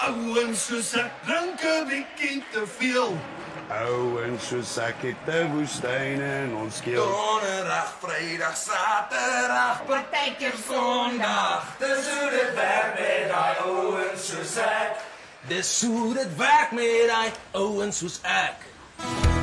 Ouens soos ek drink 'n bietjie te veel. Ouens soos ek het 'n woestyn in ons keel. Donderdag, Vrydag, Saterdag, partykeer Sondag. Dis hoe dit werk met daai ouens soos ek. Dis hoe dit werk met daai ouens soos ek.